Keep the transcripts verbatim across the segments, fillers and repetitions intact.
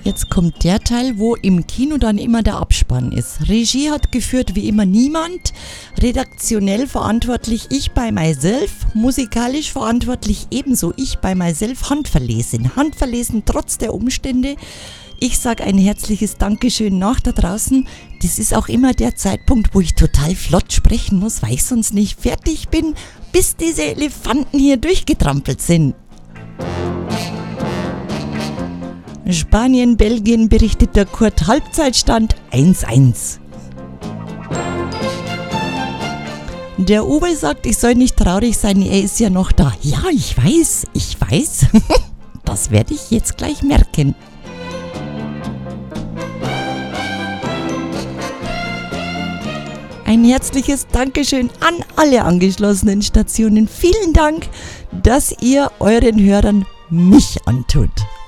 Jetzt kommt der Teil, wo im Kino dann immer der Abspann ist. Regie hat geführt wie immer niemand, redaktionell verantwortlich ich bei myself, musikalisch verantwortlich ebenso ich bei myself, handverlesen. Handverlesen trotz der Umstände. Ich sage ein herzliches Dankeschön nach da draußen. Das ist auch immer der Zeitpunkt, wo ich total flott sprechen muss, weil ich sonst nicht fertig bin, bis diese Elefanten hier durchgetrampelt sind. Spanien, Belgien berichtet der Kurt, Halbzeitstand eins eins. Der Uwe sagt, ich soll nicht traurig sein, er ist ja noch da. Ja, ich weiß, ich weiß. Das werde ich jetzt gleich merken. Ein herzliches Dankeschön an alle angeschlossenen Stationen. Vielen Dank, dass ihr euren Hörern mich antut.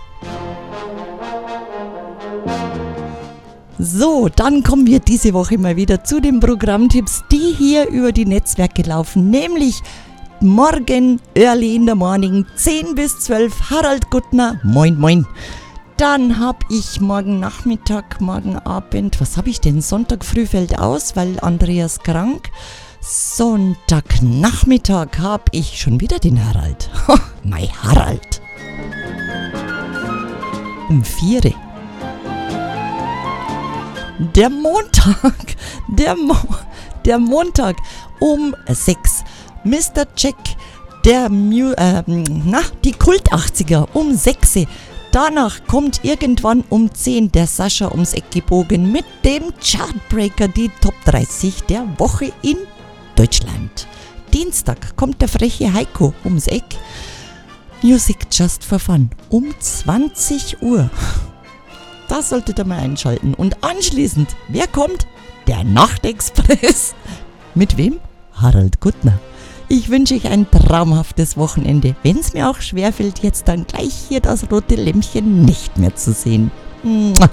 So, dann kommen wir diese Woche mal wieder zu den Programmtipps, die hier über die Netzwerke laufen, nämlich morgen, early in the morning, zehn bis zwölf, Harald Guttner, moin moin. Dann habe ich morgen Nachmittag, morgen Abend, was habe ich denn? Sonntag früh fällt aus, weil Andreas krank. Sonntagnachmittag habe ich schon wieder den Harald. Mein Harald. Um vier. Der Montag, der, Mo- der Montag um sechs. Mister Jack, der Mu- äh, na, die Kult achtziger um sechs. Danach kommt irgendwann um zehn der Sascha ums Eck gebogen mit dem Chartbreaker, die Top dreißig der Woche in Deutschland. Dienstag kommt der freche Heiko ums Eck. Music Just for Fun um zwanzig Uhr. Da solltet ihr mal einschalten. Und anschließend, wer kommt? Der Nachtexpress. Mit wem? Harald Guttner. Ich wünsche euch ein traumhaftes Wochenende. Wenn es mir auch schwerfällt, jetzt dann gleich hier das rote Lämpchen nicht mehr zu sehen. Mua.